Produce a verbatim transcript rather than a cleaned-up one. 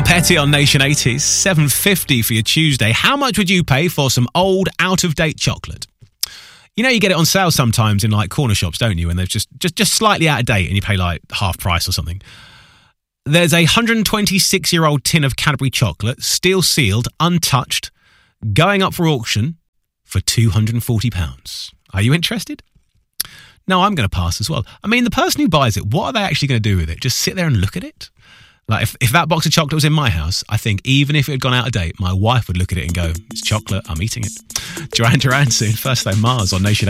Petty on Nation eighties, seven fifty for your Tuesday. How much would you pay for some old, out-of-date chocolate? You know, you get it on sale sometimes in like corner shops, don't you? And they're just, just, just slightly out of date and you pay like half price or something. There's a one hundred twenty-six-year-old tin of Cadbury chocolate, steel sealed, untouched, going up for auction for two hundred forty pounds. Are you interested? No, I'm going to pass as well. I mean, the person who buys it, what are they actually going to do with it? Just sit there and look at it? Like, if, if that box of chocolate was in my house, I think even if it had gone out of date, my wife would look at it and go, it's chocolate, I'm eating it. Duran Duran soon. First though, Mars on Nation eight.